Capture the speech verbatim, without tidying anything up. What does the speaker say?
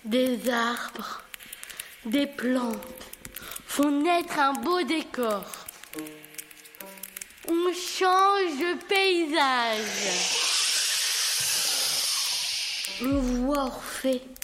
Des arbres, des plantes font naître un beau décor. On change de paysage. On voit Orphée